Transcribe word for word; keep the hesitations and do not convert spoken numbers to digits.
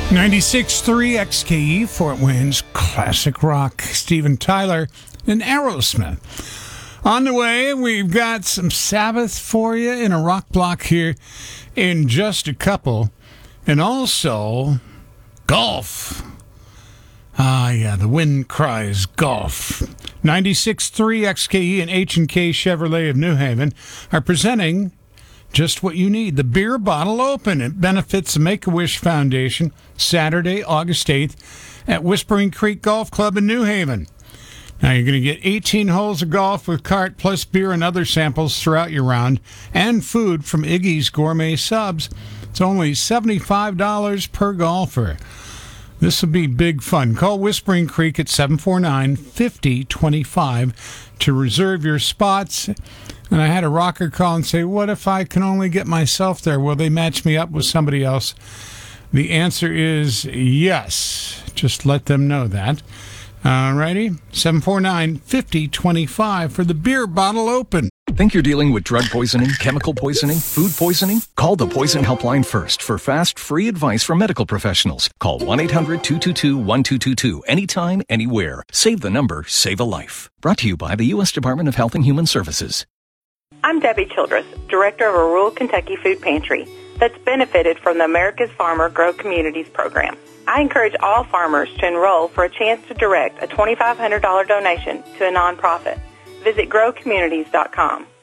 ninety-six point three X K E, Fort Wayne's classic rock. Steven Tyler and Aerosmith. On the way, we've got some Sabbath for you in a rock block here in just a couple. And also, golf. Ah, yeah, the wind cries golf. ninety-six point three X K E and H and K Chevrolet of New Haven are presenting just what you need. The Beer Bottle Open. It benefits the Make-A-Wish Foundation Saturday, August eighth at Whispering Creek Golf Club in New Haven. Now, you're going to get eighteen holes of golf with cart plus beer and other samples throughout your round and food from Iggy's Gourmet Subs. It's only seventy-five dollars per golfer. This will be big fun. Call Whispering Creek at seven four nine, five zero two five to reserve your spots. And I had a rocker call and say, what if I can only get myself there? Will they match me up with somebody else? The answer is yes. Just let them know that. All righty. seven four nine, five zero two five for the Beer Bottle Open. Think you're dealing with drug poisoning, chemical poisoning, food poisoning? Call the Poison Helpline first for fast, free advice from medical professionals. Call one eight hundred, two two two, one two two two anytime, anywhere. Save the number, save a life. Brought to you by the U S Department of Health and Human Services. I'm Debbie Childress, director of a rural Kentucky food pantry that's benefited from the America's Farmer Grow Communities program. I encourage all farmers to enroll for a chance to direct a two thousand five hundred dollars donation to a nonprofit. Visit grow communities dot com.